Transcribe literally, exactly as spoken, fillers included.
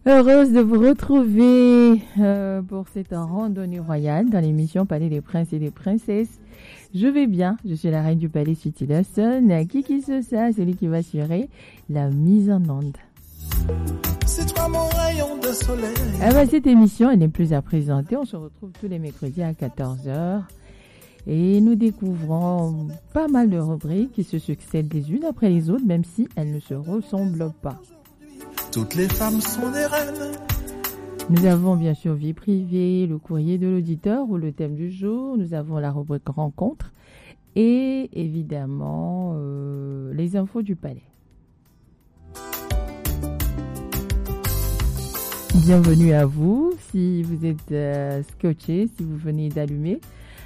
Heureuse de vous retrouver euh, pour cette randonnée royale dans l'émission Palais des Princes et des Princesses. Je vais bien, je suis la reine du Palais Sweety Lawson. Kiki Sosa, c'est lui qui va assurer la mise en onde. C'est toi mon rayon de soleil. Ah bah, cette émission, elle n'est plus à présenter. On se retrouve tous les mercredis à quatorze heures. Et nous découvrons pas mal de rubriques qui se succèdent les unes après les autres, même si elles ne se ressemblent pas. Toutes les femmes sont des reines. Nous avons bien sûr vie privée, le courrier de l'auditeur ou le thème du jour. Nous avons la rubrique rencontre et évidemment euh, les infos du palais. Bienvenue à vous. Si vous êtes euh, scotché, si vous venez d'allumer